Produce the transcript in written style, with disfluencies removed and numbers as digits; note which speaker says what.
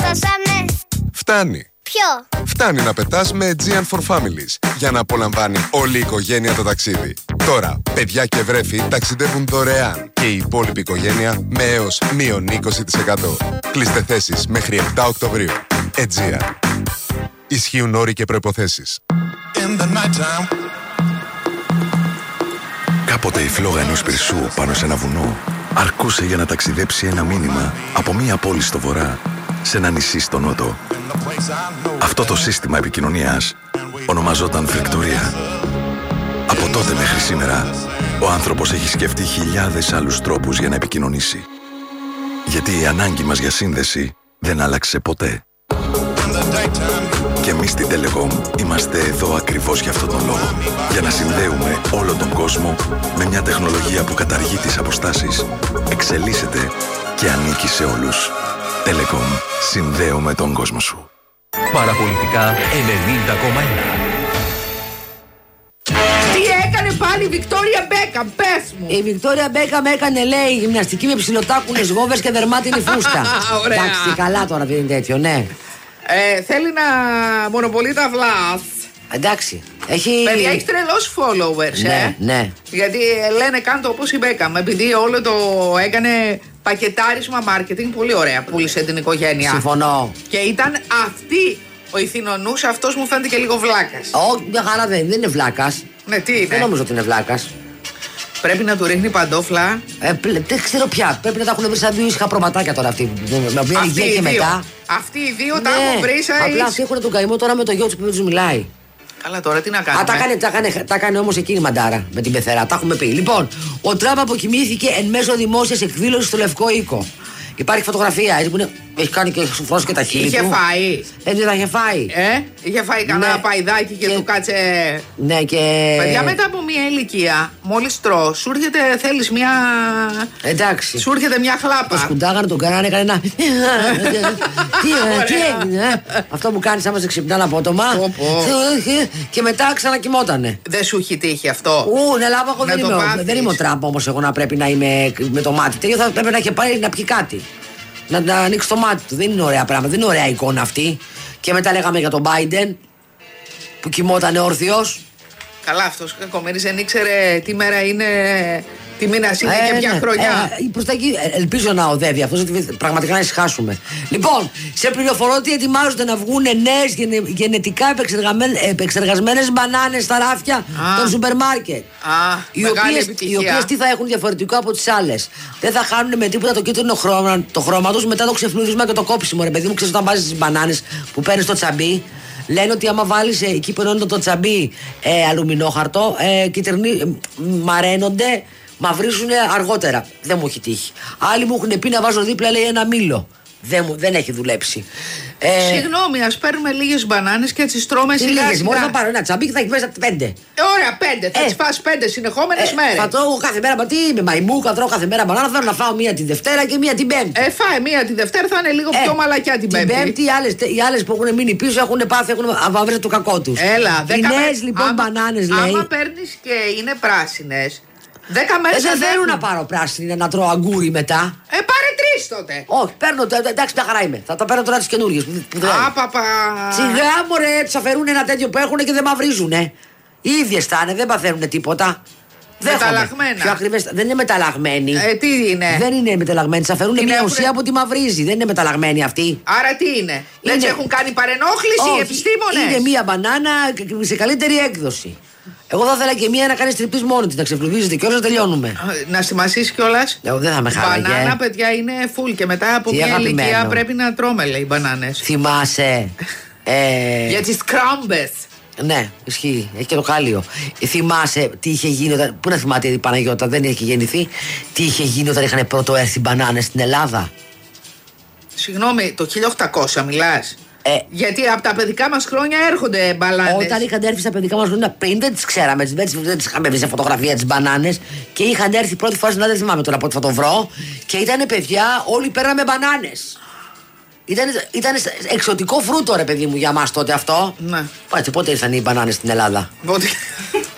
Speaker 1: πετάσαμε.
Speaker 2: Φτάνει.
Speaker 1: Ποιο?
Speaker 2: Φτάνει να πετάς με Aegean for Families για να απολαμβάνει όλη η οικογένεια το ταξίδι. Τώρα, παιδιά και βρέφη ταξιδεύουν δωρεάν και η υπόλοιπη οικογένεια με έως μείον 20%. Κλείστε θέσεις μέχρι 7 Οκτωβρίου. Aegean. Ισχύουν όροι και προϋποθέσεις.
Speaker 3: Κάποτε η φλόγα ενός πυρσού πάνω σε ένα βουνό αρκούσε για να ταξιδέψει ένα μήνυμα από μία πόλη στο βορρά σε ένα νησί στο νότο. Αυτό το σύστημα επικοινωνίας ονομαζόταν Βικτωρία. Από τότε μέχρι σήμερα, ο άνθρωπος έχει σκεφτεί χιλιάδες άλλους τρόπους για να επικοινωνήσει. Γιατί η ανάγκη μας για σύνδεση δεν άλλαξε ποτέ. Και εμείς στην Telecom είμαστε εδώ ακριβώς για αυτόν τον λόγο. Για να συνδέουμε όλο τον κόσμο με μια τεχνολογία που καταργεί τις αποστάσεις, εξελίσσεται και ανήκει σε όλους. Telecom. Συνδέουμε τον κόσμο σου.
Speaker 4: Παραπολιτικά 90,1.
Speaker 5: Τι έκανε πάλι η Βικτόρια Μπέκαμ, πες μου.
Speaker 6: Η Βικτόρια Μπέκαμ έκανε, λέει, γυμναστική με ψιλοτάκουνες γόβες και δερμάτινη φούστα.
Speaker 5: Ωραία.
Speaker 6: Εντάξει, καλά τώρα δεν είναι τέτοιο, ναι.
Speaker 5: Θέλει να μονοπολεί τα βλάς.
Speaker 6: Εντάξει. Έχει...
Speaker 5: Παιδιά, έχει τρελός followers,
Speaker 6: ναι, ναι.
Speaker 5: Γιατί λένε κάνε το όπως η Μπέκαμ. Επειδή όλο το έκανε πακετάρισμα marketing, πολύ ωραία, πούλησε την οικογένεια.
Speaker 6: Συμφωνώ.
Speaker 5: Και ήταν αυτή ο ηθινονούς, αυτός μου φαίνεται και λίγο βλάκας.
Speaker 6: Όχι, μια χαρά δεν είναι βλάκας.
Speaker 5: Ναι, τι είναι.
Speaker 6: Δεν νομίζω ότι είναι βλάκας.
Speaker 5: Πρέπει να του ρίχνει παντόφλα.
Speaker 6: Δεν ξέρω πια. Πρέπει να τα έχουν βρει σαν δύο ήσυχα προματάκια τώρα αυτοί. Με οποία ηλικία και μετά.
Speaker 5: Αυτοί οι δύο τα έχουν βρει σαν.
Speaker 6: Απλά αυτοί έχουν τον καημό τώρα με το γιο του που δεν του μιλάει.
Speaker 5: Καλά, τώρα τι να κάνουμε.
Speaker 6: Τα κάνει όμως εκείνη η μαντάρα με την πεθερά. Τα έχουμε πει. Λοιπόν, ο Τραμπ αποκοιμήθηκε εν μέσω δημόσιας εκδήλωσης στο Λευκό Οίκο. Υπάρχει φωτογραφία έτσι που είναι, έχει κάνει και σουφρώσει και τα χείλη.
Speaker 5: Είχε
Speaker 6: του.
Speaker 5: φάει.
Speaker 6: Δεν θα είχε φάει.
Speaker 5: Είχε φάει κανένα παϊδάκι και του κάτσε.
Speaker 6: Ναι, και.
Speaker 5: Παιδιά, μετά από μια ηλικία, μόλις τρως, σου έρχεται, θέλεις μια.
Speaker 6: Εντάξει.
Speaker 5: Σου έρχεται μια χλάπα.
Speaker 6: Το σκουντάγανε, τον κάνανε, έκανε ένα. Τι έγινε, Αυτό που κάνει άμα σε ξυπνάνε απότομα. Και μετά ξανακοιμότανε.
Speaker 5: Δεν σου έχει τύχει αυτό.
Speaker 6: Ναι, λάβα, εγώ δεν είμαι ο Τραμπ όμως εγώ να πρέπει να είμαι με το μάτι. Τέλειο θα πρέπει να έχει πάει να πιει κάτι. Να ανοίξει το μάτι του. Δεν είναι ωραία πράγμα, δεν είναι ωραία εικόνα αυτή. Και μετά λέγαμε για τον Biden που κοιμόταν όρθιος.
Speaker 5: Καλά, αυτός ο κακομοίρης δεν ήξερε τι μέρα είναι, τι μήνας είναι και ποια χρονιά.
Speaker 6: Προς τα εκεί ελπίζω να οδεύει αυτός, ότι πραγματικά να ησυχάσουμε. Λοιπόν, σε πληροφορώ ότι ετοιμάζονται να βγουν νέες γενετικά επεξεργασμένες μπανάνες στα ράφια των σούπερ μάρκετ. Οι οποίες τι θα έχουν διαφορετικό από τις άλλες. Δεν θα χάνουν με τίποτα το κίτρινο χρώμα τους μετά το ξεφλούδισμα και το κόψιμο. Ρε παιδί μου, ξέρεις όταν βάζεις τις μπανάνες που παίρνεις στο τσαμπί. Λένε ότι άμα βάλεις εκεί που ενώνει το τσαμπί αλουμινόχαρτο, μαραίνονται, μαυρίζουν αργότερα. Δεν μου έχει τύχει. Άλλοι μου έχουν πει να βάζω δίπλα, λέει, ένα μήλο. Δεν έχει δουλέψει.
Speaker 5: Συγγνώμη, ας παίρνουμε λίγες μπανάνες και έτσι τρώμε σιγά.
Speaker 6: Λίγες, μόνο θα πάρω ένα τσαμπί και θα έχει μέσα 5.
Speaker 5: Ωραία, 5. Θα τις φας 5 συνεχόμενες μέρες. Θα
Speaker 6: τρώω κάθε μέρα, τι είμαι, μαϊμού, θα τρώω κάθε μέρα μπανάνα. Θέλω να φάω μία τη Δευτέρα και μία την Πέμπτη.
Speaker 5: Φάε μία τη Δευτέρα, θα είναι λίγο πιο μαλακιά την Πέμπτη.
Speaker 6: Την Πέμπτη, οι άλλες που έχουν μείνει πίσω έχουν πάθει, έχουν αβαβρίσει το κακό τους.
Speaker 5: Έλα,
Speaker 6: 10 νέες λοιπόν μπανάνες, λέει.
Speaker 5: Άμα παίρνεις και είναι πράσινες. 10 μέρες
Speaker 6: δεν θέλουν να πάρω πράσινη, να τρώω αγκούρι μετά.
Speaker 5: Πάρε 3 τότε.
Speaker 6: Όχι, παίρνω. Εντάξει, μια χαρά είμαι. Θα τα παίρνω τώρα τις καινούριες.
Speaker 5: Παπα.
Speaker 6: Σιγά μωρέ, τους αφαιρούν ένα τέτοιο που έχουν και δεν μαυρίζουνε. Οι ίδιες θα είναι, δεν παθαίνουν τίποτα.
Speaker 5: Μεταλλαγμένα.
Speaker 6: Πιο ακριβές, δεν είναι μεταλλαγμένοι.
Speaker 5: Τι είναι.
Speaker 6: Δεν είναι μεταλλαγμένοι. Τους αφαιρούν μια ουσία που τη μαυρίζει. Δεν είναι μεταλλαγμένοι αυτοί.
Speaker 5: Άρα τι είναι. Έτσι έχουν κάνει παρενόχληση οι επιστήμονες.
Speaker 6: Είναι μια μπανάνα σε καλύτερη έκδοση. Εγώ θα ήθελα και μία να κάνει τριπτή μόνη τη, να ξεφλουδίζεται και όλα να τελειώνουμε.
Speaker 5: Να σημασίσει κιόλας.
Speaker 6: Δεν θα με χάλαγε.
Speaker 5: Μπανάνα, παιδιά, είναι full και μετά από μια ηλικία πρέπει να τρώμε, λέει, μπανάνες.
Speaker 6: Θυμάσαι.
Speaker 5: Για τις κράμπες.
Speaker 6: Ναι, ισχύει. Έχει και το χάλιο. Θυμάσαι τι είχε γίνει όταν. Πού να θυμάται η Παναγιώτα, δεν έχει γεννηθεί. Τι είχε γίνει όταν είχαν πρώτο έρθει μπανάνες στην Ελλάδα.
Speaker 5: Συγγνώμη, το 1800 μιλάς. Γιατί από τα παιδικά μας χρόνια έρχονται μπανάνες.
Speaker 6: Όταν είχαν έρθει στα παιδικά μας χρόνια πριν, δεν τις ξέραμε. Δεν τις είχαμε βρει σε φωτογραφία τις μπανάνες. Και είχαν έρθει πρώτη φορά στην Ελλάδα, δεν θυμάμαι τώρα πότε θα το βρω. Και ήταν παιδιά, όλοι παίρναμε μπανάνες. Ήταν εξωτικό φρούτο, ρε παιδί μου, για μας τότε αυτό.
Speaker 5: Ναι.
Speaker 6: Πάτσε, πότε ήρθαν οι μπανάνες στην Ελλάδα.